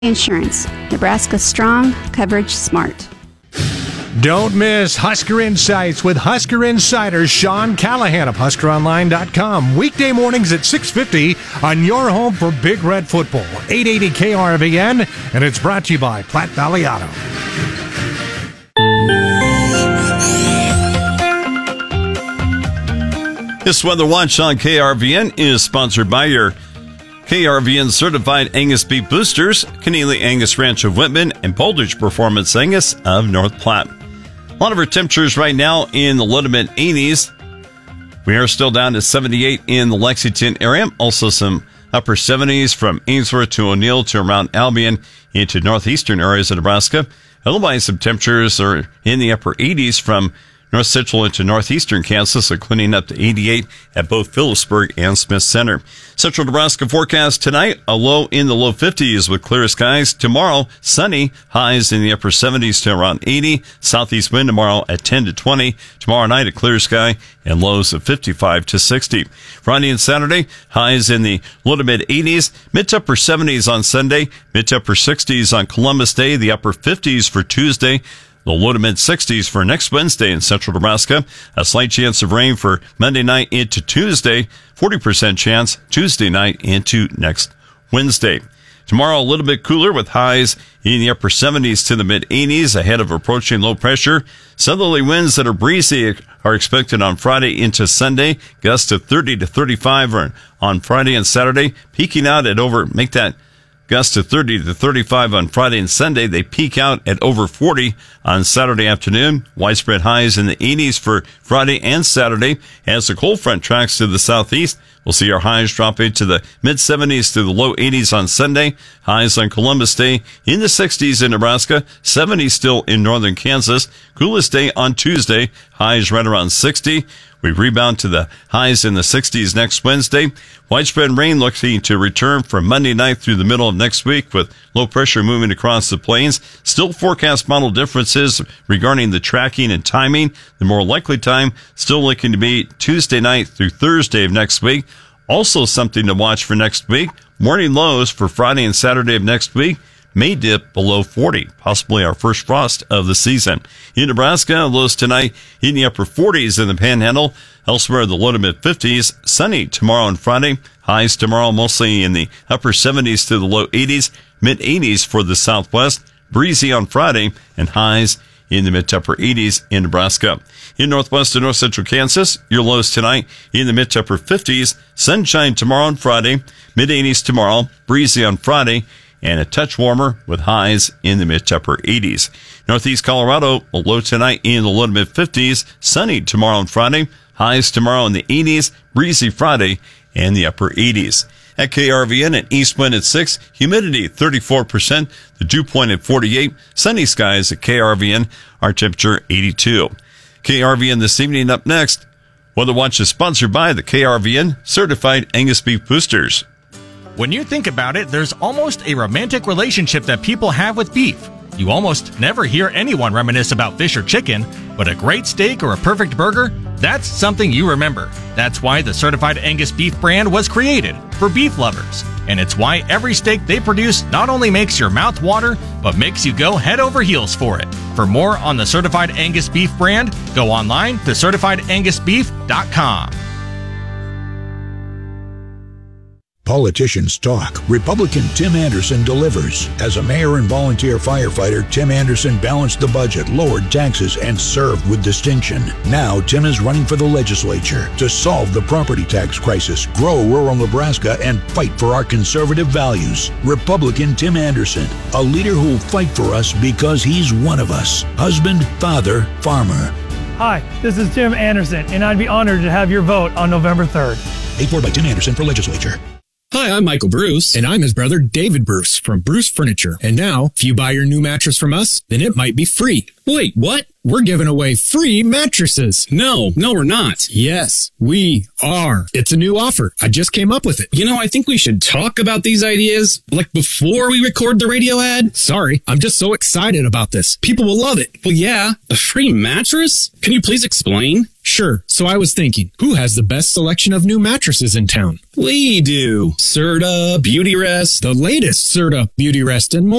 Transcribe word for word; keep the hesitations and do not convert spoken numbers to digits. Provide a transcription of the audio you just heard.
Insurance. Nebraska strong, coverage smart. Don't miss Husker Insights with Husker Insider Sean Callahan of Husker Online dot com. Weekday mornings at six fifty on your home for Big Red Football. eight eighty K R V N, and it's brought to you by Platte Valley Auto. This Weather Watch on K R V N is sponsored by your K R V N certified Angus beef boosters, Keneally Angus Ranch of Whitman, and Poldridge Performance Angus of North Platte. A lot of our temperatures right now in the low to mid eighties. We are still down to seventy-eight in the Lexington area. Also some upper seventies from Ainsworth to O'Neill to around Albion into northeastern areas of Nebraska. Otherwise, some temperatures are in the upper eighties from north central into northeastern Kansas, including up to eighty-eight at both Phillipsburg and Smith Center. Central Nebraska forecast tonight, a low in the low fifties with clear skies. Tomorrow, sunny, highs in the upper seventies to around eighty. Southeast wind tomorrow at ten to twenty. Tomorrow night, a clear sky and lows of fifty-five to sixty. Friday and Saturday, highs in the low to mid eighties, mid to upper seventies on Sunday, mid to upper sixties on Columbus Day, the upper fifties for Tuesday. The low to mid sixties for next Wednesday in central Nebraska. A slight chance of rain for Monday night into Tuesday. forty percent chance Tuesday night into next Wednesday. Tomorrow a little bit cooler with highs in the upper seventies to the mid eighties ahead of approaching low pressure. Southerly winds that are breezy are expected on Friday into Sunday. Gusts of thirty to thirty-five on Friday and Saturday. Peaking out at over, make that gusts of thirty to thirty-five on Friday and Sunday. They peak out at over forty on Saturday afternoon. Widespread highs in the eighties for Friday and Saturday. As the cold front tracks to the southeast, we'll see our highs dropping to the mid seventies to the low eighties on Sunday. Highs on Columbus Day in the sixties in Nebraska. seventies still in northern Kansas. Coolest day on Tuesday. Highs right around sixty. We rebound to the highs in the sixties next Wednesday. Widespread rain looking to return from Monday night through the middle of next week with low pressure moving across the plains. Still forecast model differences regarding the tracking and timing. The more likely time still looking to be Tuesday night through Thursday of next week. Also something to watch for next week. Morning lows for Friday and Saturday of next week may dip below forty, possibly our first frost of the season. In Nebraska, lows tonight in the upper forties in the Panhandle. Elsewhere, the low to mid fifties. Sunny tomorrow and Friday. Highs tomorrow mostly in the upper seventies to the low eighties. Mid eighties for the Southwest. Breezy on Friday and highs in the mid to upper eighties in Nebraska. In northwest and north central Kansas, your lows tonight in the mid to upper fifties. Sunshine tomorrow and Friday. Mid eighties tomorrow. Breezy on Friday. And a touch warmer with highs in the mid to upper eighties. Northeast Colorado, a low tonight in the low to mid fifties. Sunny tomorrow and Friday. Highs tomorrow in the eighties. Breezy Friday and the upper eighties. At K R V N, an east wind at six. Humidity thirty-four percent. The dew point at forty-eight. Sunny skies at K R V N. Our temperature eighty-two. K R V N this evening up next. Weather Watch is sponsored by the K R V N Certified Angus Beef Boosters. When you think about it, there's almost a romantic relationship that people have with beef. You almost never hear anyone reminisce about fish or chicken, but a great steak or a perfect burger, that's something you remember. That's why the Certified Angus Beef brand was created, for beef lovers. And it's why every steak they produce not only makes your mouth water, but makes you go head over heels for it. For more on the Certified Angus Beef brand, go online to certified angus beef dot com. Politicians talk. Republican Tim Anderson delivers. As a mayor and volunteer firefighter, Tim Anderson balanced the budget, lowered taxes, and served with distinction. Now, Tim is running for the legislature to solve the property tax crisis, grow rural Nebraska, and fight for our conservative values. Republican Tim Anderson, a leader who'll fight for us because he's one of us. Husband, father, farmer. Hi, this is Tim Anderson, and I'd be honored to have your vote on November third. Paid for by Tim Anderson for legislature. Hi, I'm Michael Bruce, and I'm his brother David Bruce from Bruce Furniture. And now, if you buy your new mattress from us, then it might be free. Wait, what? We're giving away free mattresses. No, no, we're not. Yes, we are. It's a new offer. I just came up with it. You know, I think we should talk about these ideas, like, before we record the radio ad. Sorry, I'm just so excited about this. People will love it. Well, yeah, a free mattress? Can you please explain? Sure. So I was thinking, who has the best selection of new mattresses in town? We do. Serta, Beauty Rest, the latest Serta, Beauty Rest, and more.